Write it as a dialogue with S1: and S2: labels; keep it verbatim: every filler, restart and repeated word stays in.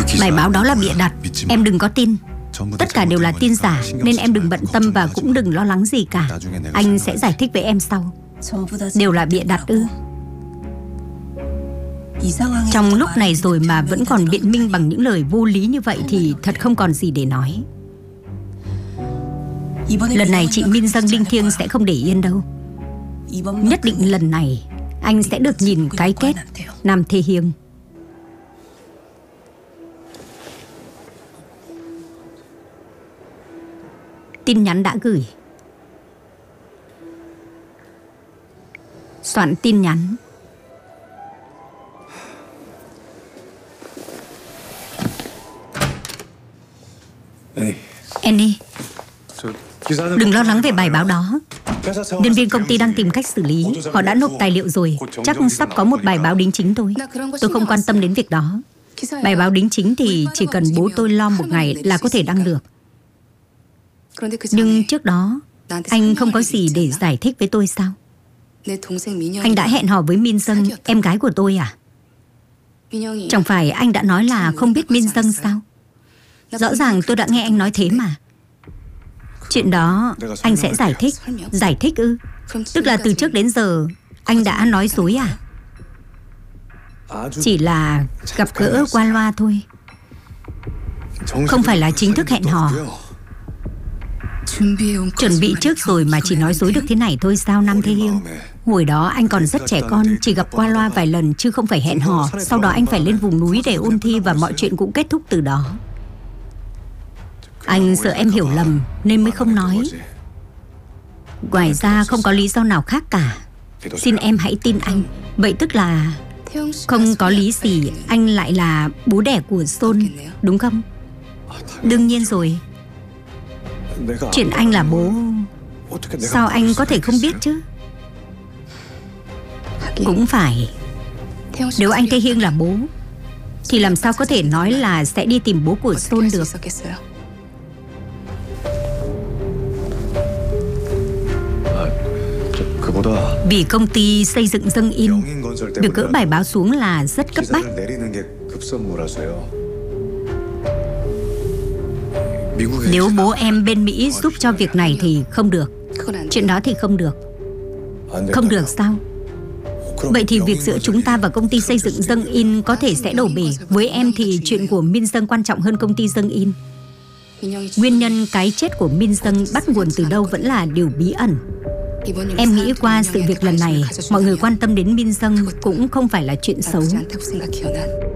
S1: Bài báo đó là bịa đặt, em đừng có tin. Tất cả đều là tin giả, nên em đừng bận tâm và cũng đừng lo lắng gì cả. Anh sẽ giải thích với em sau. Đều là bịa đặt ư? Trong lúc này rồi mà vẫn còn biện minh bằng những lời vô lý như vậy thì thật không còn gì để nói. Lần này chị Min Dâng Linh Thiêng sẽ không để yên đâu. Nhất định lần này anh sẽ được nhìn cái kết Nam Thê Hiêng. Tin nhắn đã gửi. Soạn tin nhắn. Annie, đừng lo lắng về bài báo đó. Nhân viên công ty đang tìm cách xử lý. Họ đã nộp tài liệu rồi. Chắc sắp có một bài báo đính chính thôi. Tôi không quan tâm đến việc đó. Bài báo đính chính thì chỉ cần bố tôi lo một ngày là có thể đăng được. Nhưng trước đó anh không có gì để giải thích với tôi sao? Anh đã hẹn hò với Min Dâng, em gái của tôi à? Chẳng phải anh đã nói là không biết Min Dâng sao? Rõ ràng tôi đã nghe anh nói thế mà. Chuyện đó anh sẽ giải thích. Giải thích ư? Tức là từ trước đến giờ anh đã nói dối à? Chỉ là gặp gỡ qua loa thôi, không phải là chính thức hẹn hò. Chuẩn bị trước rồi mà chỉ nói dối được thế này thôi sao Nam Thê Hiêng? Hồi đó anh còn rất trẻ con, chỉ gặp qua loa vài lần chứ không phải hẹn hò. Sau đó anh phải lên vùng núi để ôn thi và mọi chuyện cũng kết thúc từ đó. Anh sợ em hiểu lầm nên mới không nói. Ngoài ra không có lý do nào khác cả. Xin em hãy tin anh. Vậy tức là không có lý gì anh lại là bố đẻ của Son, đúng không? Đương nhiên rồi. Chuyện anh là bố, sao anh có thể không biết chứ? Cũng phải. Nếu anh Thê Hiêng là bố thì làm sao có thể nói là sẽ đi tìm bố của Son được? Vì công ty xây dựng Dâng In, việc gỡ bài báo xuống là rất cấp bách. Nếu bố em bên Mỹ giúp cho việc này thì không được. Chuyện đó thì không được. Không được sao? Vậy thì việc giữa chúng ta và công ty xây dựng Dâng In có thể sẽ đổ bể. Với em thì chuyện của Min Dâng quan trọng hơn công ty Dâng In. Nguyên nhân cái chết của Min Dâng bắt nguồn từ đâu vẫn là điều bí ẩn. Em nghĩ qua sự việc lần này, mọi người quan tâm đến Min Dâng cũng không phải là chuyện xấu.